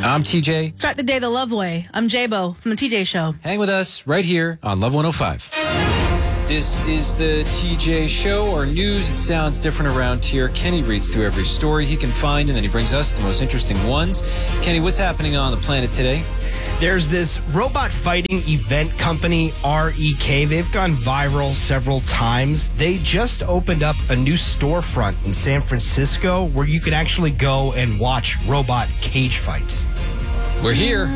I'm TJ. Start the day the love way. I'm J-Bo from the TJ Show. Hang with us right here on Love 105. This is the TJ Show. Our news, it sounds different around here. Kenny reads through every story he can find, and then he brings us the most interesting ones. Kenny, what's happening on the planet today? There's this robot fighting event company, REK. They've gone viral several times. They just opened up a new storefront in San Francisco where you could actually go and watch robot cage fights. We're here.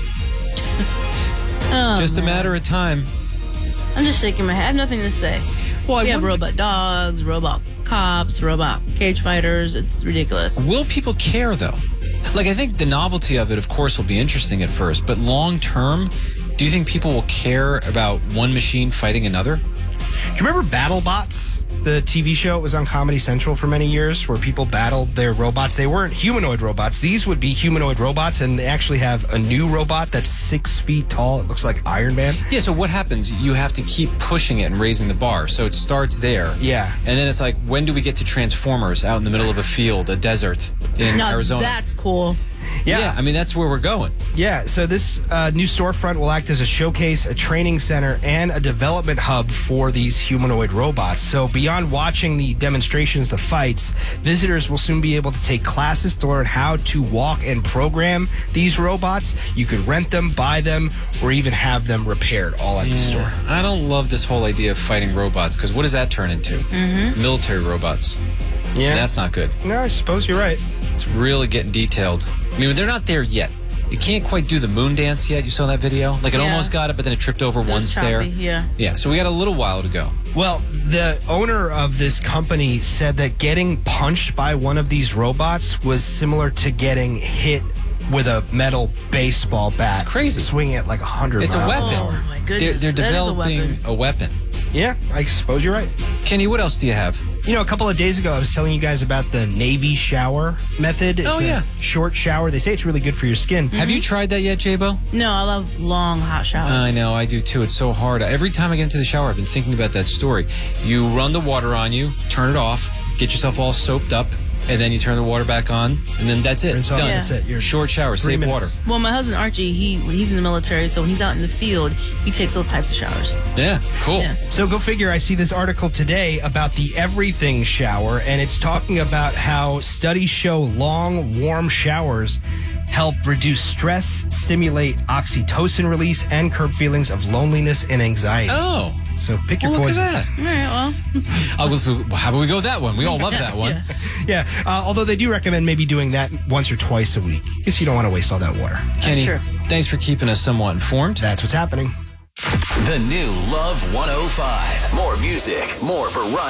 Just a matter of time. I'm just shaking my head. I have nothing to say. Well, we have robot dogs, robot cops, robot cage fighters. It's ridiculous. Will people care, though? Like, I think the novelty of it, of course, will be interesting at first. But long term, do you think people will care about one machine fighting another? Do you remember BattleBots? The TV show, it was on Comedy Central for many years where people battled their robots. They weren't humanoid robots. These would be humanoid robots, and they actually have a new robot that's 6 feet tall. It looks like Iron Man. Yeah, so what happens? You have to keep pushing it and raising the bar. So it starts there. Yeah. And then it's like, when do we get to Transformers out in the middle of a field, a desert in Arizona? That's cool. Yeah, I mean, that's where we're going. Yeah, so this new storefront will act as a showcase, a training center, and a development hub for these humanoid robots. So beyond watching the demonstrations, the fights, visitors will soon be able to take classes to learn how to walk and program these robots. You could rent them, buy them, or even have them repaired all at the store. I don't love this whole idea of fighting robots, because what does that turn into? Military robots. Yeah. That's not good. No, I suppose you're right. It's really getting detailed. I mean, they're not there yet. It can't quite do the moon dance yet. You saw that video? Like, it almost got it, but then it tripped over one stair. Yeah, so we got a little while to go. Well, the owner of this company said that getting punched by one of these robots was similar to getting hit with a metal baseball bat. It's crazy. Swinging at like 100 It's a miles weapon. an hour. Oh, my goodness. They're That is developing a weapon. Yeah, I suppose you're right. Kenny, what else do you have? You know, a couple of days ago, I was telling you guys about the Navy shower method. It's a short shower. They say it's really good for your skin. Have you tried that yet, J-Bo? No, I love long, hot showers. I know, I do too. It's so hard. Every time I get into the shower, I've been thinking about that story. You run the water on you, turn it off, get yourself all soaped up, and then you turn the water back on, and then that's it. Rinse off, Done. that's it. You're short shower, save water. Well, my husband Archie, he's in the military, so when he's out in the field, he takes those types of showers. Yeah, cool. Yeah. So go figure, I see this article today about the everything shower, and it's talking about how studies show long, warm showers help reduce stress, stimulate oxytocin release, and curb feelings of loneliness and anxiety. Oh. So pick your Look poison. at that. All right, well. How about we go with that one? We all love that one. Yeah, although they do recommend maybe doing that once or twice a week, because you don't want to waste all that water. Kenny, true. thanks for keeping us somewhat informed. That's what's happening. The new Love 105. More music, more variety.